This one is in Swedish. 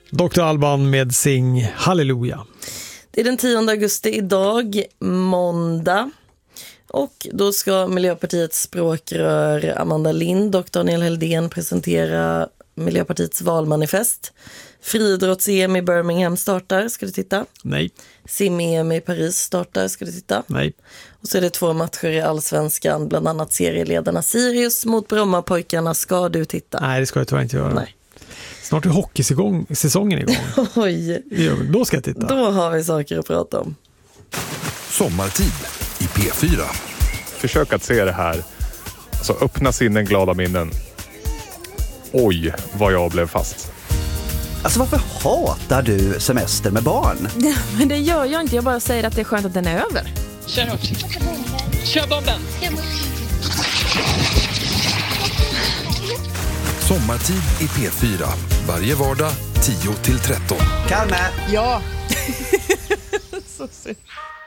Dr. Alban med Sing Halleluja. Det är den 10 augusti idag, måndag. Och då ska Miljöpartiets språkrör Amanda Lind och Daniel Heldén presentera Miljöpartiets valmanifest. Friidrotts-EM i Birmingham startar, ska du titta? Nej. Sim-EM i Paris startar, ska du titta? Nej. Och så är det 2 matcher i Allsvenskan, bland annat serieledarna Sirius mot Brommapojkarna. Ska du titta? Nej, det ska jag tyvärr inte göra. Nej. Snart är hockeysäsongen igång. Oj. Då ska jag titta. Då har vi saker att prata om. Sommartid i P4. Försök att se det här. Alltså öppna sinnen, glada minnen. Oj, vad jag blev fast. Alltså varför hatar du semester med barn? Men det gör jag inte, jag bara säger att det är skönt att den är över. Kör hårt. Kör bomben. Sommartid i P4. Varje vardag 10-13. Kalme! Ja. Så synd.